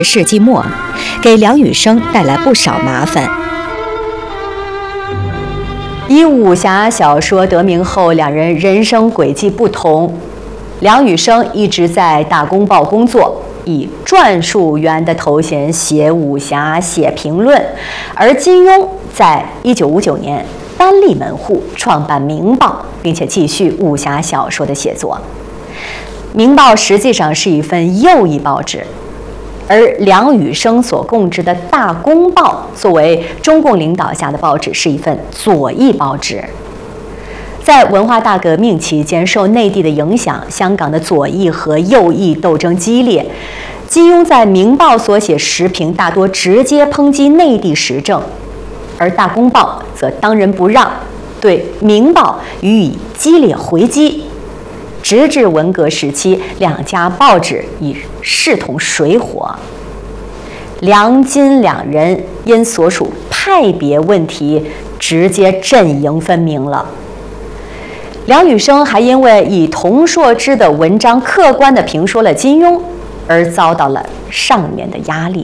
世纪末，给梁羽生带来不少麻烦。以武侠小说得名后，两人人生轨迹不同。梁羽生一直在《大公报》工作，以撰述员的头衔写武侠、写评论，而金庸在1959年单立门户，创办《明报》，并且继续武侠小说的写作。《明报》实际上是一份右翼报纸。而梁羽生所供职的《大公报》作为中共领导下的报纸，是一份左翼报纸。在文化大革命期间，受内地的影响，香港的左翼和右翼斗争激烈。金庸在《明报》所写时评大多直接抨击内地时政，而《大公报》则当仁不让，对《明报》予以激烈回击。直至文革时期，两家报纸已势同水火。梁金两人因所属派别问题，直接阵营分明了。梁羽生还因为以童硕之的文章客观地评说了金庸，而遭到了上面的压力。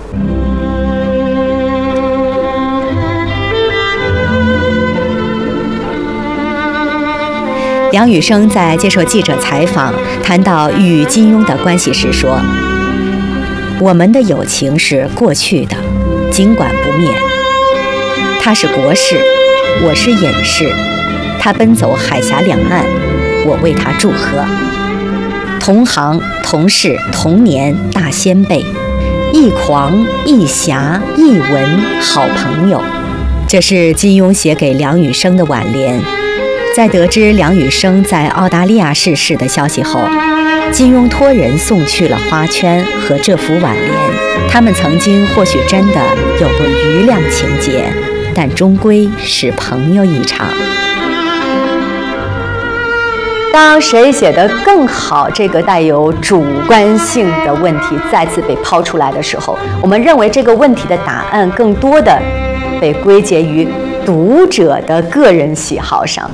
梁羽生在接受记者采访谈到与金庸的关系时说：“我们的友情是过去的，尽管不灭。他是国士，我是隐士，他奔走海峡两岸，我为他祝贺。同行、同事、同年，大先辈，一狂一侠一文，好朋友。”这是金庸写给梁羽生的挽联。在得知梁羽生在澳大利亚逝世的消息后，金庸托人送去了花圈和这幅挽联。他们曾经或许真的有过余量情节，但终归是朋友一场。当谁写得更好这个带有主观性的问题再次被抛出来的时候，我们认为这个问题的答案更多的被归结于读者的个人喜好上。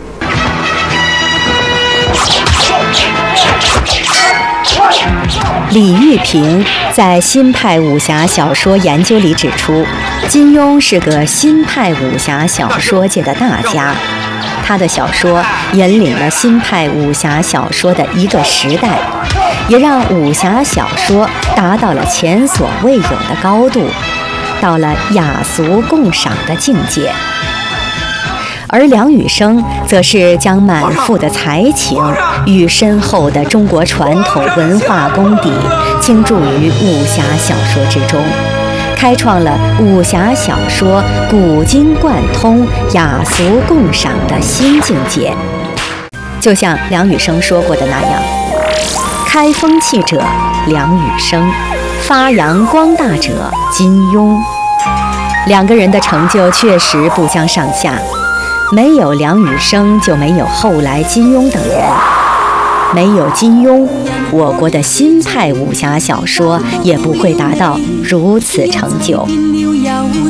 李玉平在新派武侠小说研究里指出，金庸是个新派武侠小说界的大家，他的小说引领了新派武侠小说的一个时代，也让武侠小说达到了前所未有的高度，到了雅俗共赏的境界。而梁羽生则是将满腹的才情与深厚的中国传统文化功底倾注于武侠小说之中，开创了武侠小说古今贯通、雅俗共赏的新境界。就像梁羽生说过的那样，开风气者梁羽生，发扬光大者金庸。两个人的成就确实不相上下，没有梁羽生，就没有后来金庸等人。没有金庸，我国的新派武侠小说也不会达到如此成就。